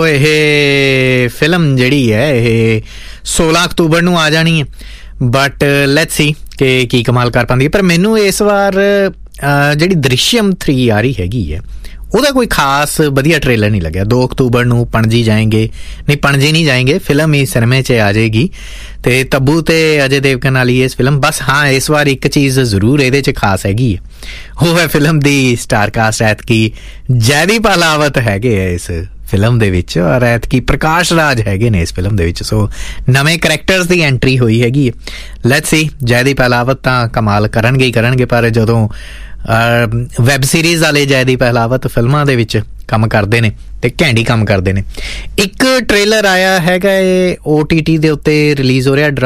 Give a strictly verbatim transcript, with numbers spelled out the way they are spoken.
ਇਹ ਫਿਲਮ ਜਿਹੜੀ ਹੈ ਇਹ ਸੋਲਾਂ ਅਕਤੂਬਰ ਨੂੰ ਆ ਜਾਣੀ ਹੈ, ਬਟ ਲੈਟਸ ਸੀ ਕਿ ਕੀ ਕਮਾਲ ਕਰ ਪਾਉਂਦੀ ਹੈ। ਪਰ ਮੈਨੂੰ ਇਸ ਵਾਰ ਜਿਹੜੀ ਦ੍ਰਿਸ਼ਯਮ ਥ੍ਰੀ ਆ ਰਹੀ ਹੈਗੀ ਹੈ ਉਹਦਾ ਕੋਈ ਖਾਸ ਵਧੀਆ ਟ੍ਰੇਲਰ ਨਹੀਂ ਲੱਗਿਆ। ਦੋ ਅਕਤੂਬਰ ਨੂੰ ਪਣਜੀ ਜਾਏਂਗੇ, ਨਹੀਂ ਪਣਜੀ ਨਹੀਂ ਜਾਏਂਗੇ, ਫਿਲਮ ਹੀ ਸਿਨੇਮੇ 'ਚ ਆ ਜਾਏਗੀ ਅਤੇ ਤੱਬੂ ਅਤੇ ਅਜੇ ਦੇਵਗਨ ਵਾਲੀ ਇਸ ਫਿਲਮ। ਬਸ ਹਾਂ ਇਸ ਵਾਰ ਇੱਕ ਚੀਜ਼ ਜ਼ਰੂਰ ਇਹਦੇ 'ਚ ਖਾਸ ਹੈਗੀ ਹੈ, ਉਹ ਹੈ ਫਿਲਮ ਦੀ ਸਟਾਰ ਕਾਸਟ। ਐਤਕੀ ਜੈਦੀਪ ਅਲਾਵਤ ਹੈਗੇ ਹੈ ਇਸ ਫਿਲਮ ਦੇ ਵਿੱਚ, ਔਰ ਐਤਕੀ ਪ੍ਰਕਾਸ਼ ਰਾਜ ਹੈਗੇ ਨੇ ਇਸ ਫਿਲਮ ਦੇ ਵਿੱਚ। ਸੋ ਨਵੇਂ ਕਰੈਕਟਰਸ ਦੀ ਐਂਟਰੀ ਹੋਈ ਹੈਗੀ ਹੈ। ਲੈਟਸ ਸੀ ਜੈਦੀਪ ਅਲਾਵਤ ਤਾਂ ਕਮਾਲ ਕਰਨਗੇ ਹੀ ਕਰਨਗੇ, ਪਰ ਜਦੋਂ ਵੈਬ ਸੀਰੀਜ਼ ਵਾਲੇ ਜੈਦੀਪ ਅਲਾਵਤ ਫਿਲਮਾਂ ਦੇ ਵਿੱਚ ਕੰਮ ਕਰਦੇ ਨੇ ਅਤੇ ਘੈਂਡੀ ਕੰਮ ਕਰਦੇ ਨੇ। ਇੱਕ ਟ੍ਰੇਲਰ ਆਇਆ ਹੈਗਾ ਇਹ ਓ ਟੀ ਟੀ ਦੇ ਉੱਤੇ ਰਿਲੀਜ਼ ਹੋ ਰਿਹਾ,